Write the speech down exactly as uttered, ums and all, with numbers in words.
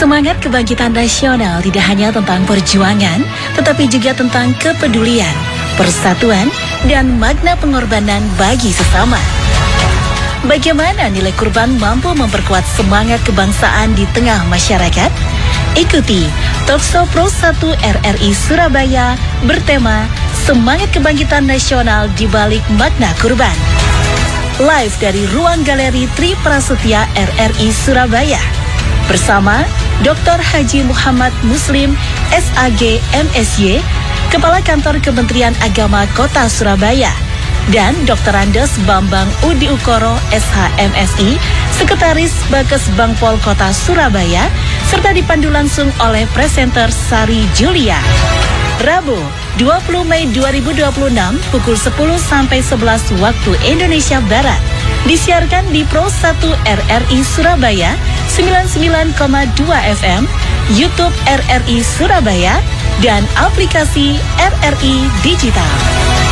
Semangat kebangkitan nasional tidak hanya tentang perjuangan, tetapi juga tentang kepedulian, persatuan, dan makna pengorbanan bagi sesama. Bagaimana nilai kurban mampu memperkuat semangat kebangsaan di tengah masyarakat? Ikuti Talkshow Pro satu R R I Surabaya bertema Semangat Kebangkitan Nasional di Balik Makna Kurban. Live dari Ruang Galeri Tri Prasetya R R I Surabaya. Bersama Doktor Haji Muhammad Muslim S A G M Si, Kepala Kantor Kementerian Agama Kota Surabaya, dan Doktor Andes Bambang Udi Ukoro S H M Si, Sekretaris Bakes Bangpol Kota Surabaya, serta dipandu langsung oleh presenter Sari Julia. Rabu, dua puluh Mei dua ribu dua puluh enam, pukul sepuluh sampai sebelas waktu Indonesia Barat. Disiarkan di Pro satu R R I Surabaya, sembilan puluh sembilan koma dua F M, YouTube R R I Surabaya, dan aplikasi R R I Digital.